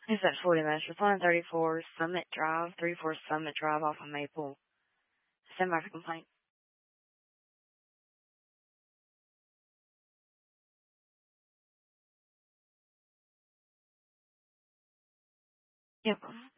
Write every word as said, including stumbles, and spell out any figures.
It's at forty minutes. It's on thirty-four Summit Drive, thirty-four Summit Drive off of Maple. Send back a complaint. Yep.